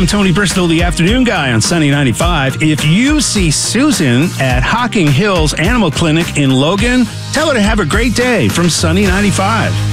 I'm Tony Bristol, the afternoon guy on Sunny 95. If you see Susan at Hocking Hills Animal Clinic in Logan, tell her to have a great day from Sunny 95.